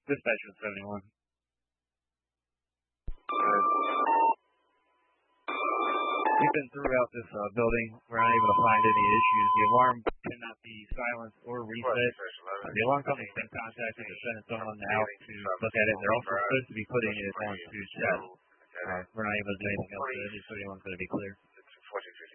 Dispatcher 71. We've been throughout this building. We're unable to find any issues. The alarm cannot be silenced or reset. The alarm company's been contacted to send someone out to look at it. They're also supposed to be putting it onto chat. We're not able to do anything else. Just so everyone's going to be clear.